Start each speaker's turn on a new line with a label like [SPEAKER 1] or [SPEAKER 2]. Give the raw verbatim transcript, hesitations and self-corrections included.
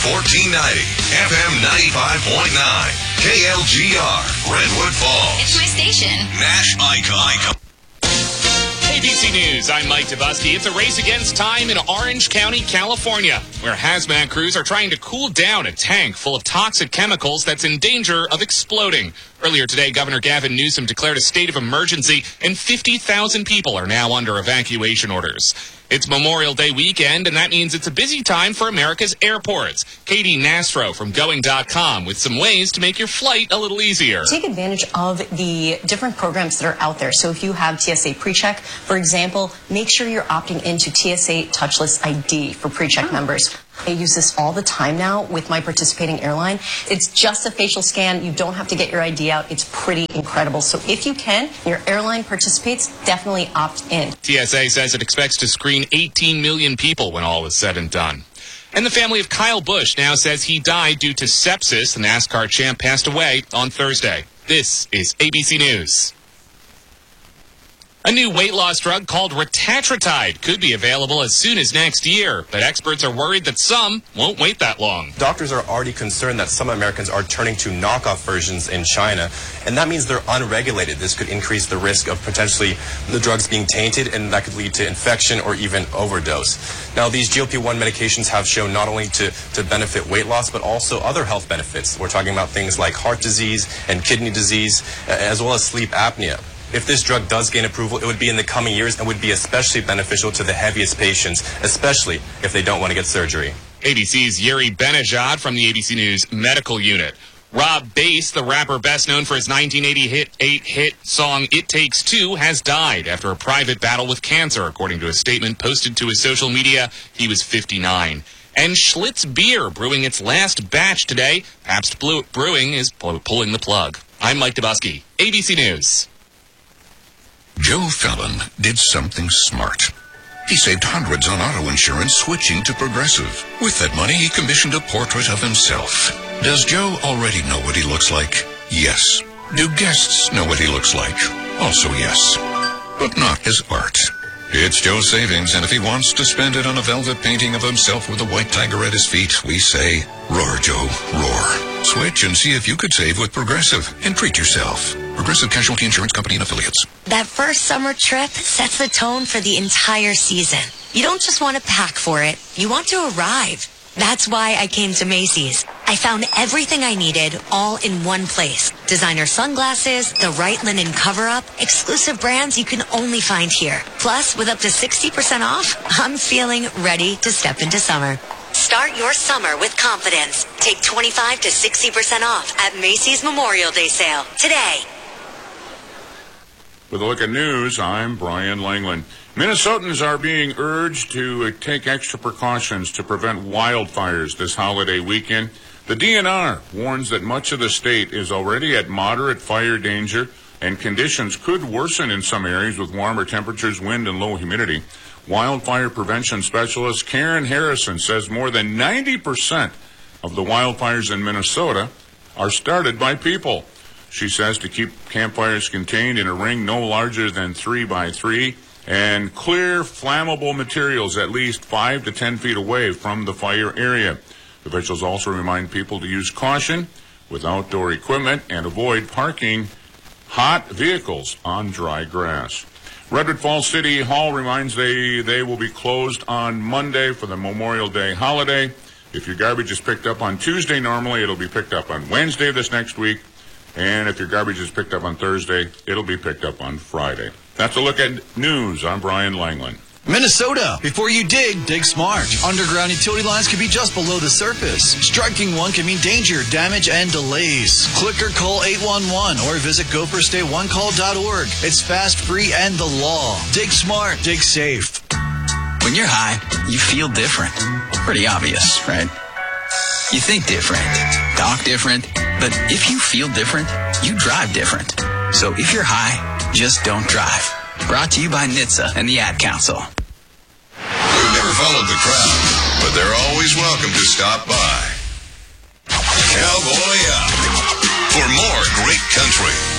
[SPEAKER 1] fourteen ninety, F M ninety-five point nine, K L G R, Redwood Falls.
[SPEAKER 2] It's my station.
[SPEAKER 1] Nash Icon.
[SPEAKER 3] A B C News, I'm Mike Dubusky. It's a race against time in Orange County, California, where hazmat crews are trying to cool down a tank full of toxic chemicals that's in danger of exploding. Earlier today, Governor Gavin Newsom declared a state of emergency, and fifty thousand people are now under evacuation orders. It's Memorial Day weekend, and that means it's a busy time for America's airports. Katie Nastro from Going dot com with some ways to make your flight a little easier.
[SPEAKER 4] Take advantage of the different programs that are out there. So if you have T S A PreCheck, for example, make sure you're opting into T S A Touchless I D for PreCheck oh. members. I use this all the time now with my participating airline. It's just a facial scan. You don't have to get your I D out. It's pretty incredible. So if you can, your airline participates, definitely opt in.
[SPEAKER 3] T S A says it expects to screen eighteen million people when all is said and done. And the family of Kyle Busch now says he died due to sepsis. The NASCAR champ passed away on Thursday. This is A B C News. A new weight loss drug called retatrutide could be available as soon as next year, but experts are worried that some won't wait that long.
[SPEAKER 5] Doctors are already concerned that some Americans are turning to knockoff versions in China, and that means they're unregulated. This could increase the risk of potentially the drugs being tainted, and that could lead to infection or even overdose. Now, these G L P one medications have shown not only to, to benefit weight loss, but also other health benefits. We're talking about things like heart disease and kidney disease, as well as sleep apnea. If this drug does gain approval, it would be in the coming years and would be especially beneficial to the heaviest patients, especially if they don't want to get surgery.
[SPEAKER 3] A B C's Yuri Benajad from the A B C News Medical Unit. Rob Bass, the rapper best known for his nineteen eighty-eight hit song It Takes Two, has died after a private battle with cancer. According to a statement posted to his social media, he was fifty-nine. And Schlitz Beer brewing its last batch today. Pabst Brewing is pulling the plug. I'm Mike Dubusky, A B C News.
[SPEAKER 6] Joe Fallon did something smart. He saved hundreds on auto insurance switching to Progressive. With that money, he commissioned a portrait of himself. Does Joe already know what he looks like? Yes. Do guests know what he looks like? Also yes. But not his art. It's Joe's savings, and if he wants to spend it on a velvet painting of himself with a white tiger at his feet, we say, roar, Joe, roar. Switch and see if you could save with Progressive and treat yourself. Progressive Casualty Insurance Company and Affiliates.
[SPEAKER 7] That first summer trip sets the tone for the entire season. You don't just want to pack for it, you want to arrive. That's why I came to Macy's. I found everything I needed all in one place. Designer sunglasses, the right linen cover-up, exclusive brands you can only find here. Plus, with up to sixty percent off, I'm feeling ready to step into summer. Start your summer with confidence. Take twenty-five to sixty percent off at Macy's Memorial Day sale today.
[SPEAKER 8] With a look at news, I'm Brian Langland. Minnesotans are being urged to take extra precautions to prevent wildfires this holiday weekend. The D N R warns that much of the state is already at moderate fire danger, and conditions could worsen in some areas with warmer temperatures, wind, and low humidity. Wildfire prevention specialist Karen Harrison says more than ninety percent of the wildfires in Minnesota are started by people. She says to keep campfires contained in a ring no larger than three by three and clear flammable materials at least five to ten feet away from the fire area. Officials also remind people to use caution with outdoor equipment and avoid parking hot vehicles on dry grass. Redwood Falls City Hall reminds they they will be closed on Monday for the Memorial Day holiday. If your garbage is picked up on Tuesday, normally it'll be picked up on Wednesday this next week. And if your garbage is picked up on Thursday, it'll be picked up on Friday. That's a look at news. I'm Brian Langland.
[SPEAKER 9] Minnesota, before you dig, dig smart. Underground utility lines can be just below the surface. Striking one can mean danger, damage, and delays. Click or call eight one one or visit go first day one call dot org. It's fast, free, and the law. Dig smart, dig safe.
[SPEAKER 10] When you're high, you feel different. Pretty obvious, right? You think different, talk different, but if you feel different, you drive different. So if you're high, just don't drive. Brought to you by N H T S A and the Ad Council.
[SPEAKER 1] We've never followed the crowd, but they're always welcome to stop by. Cowboy Up for more great country.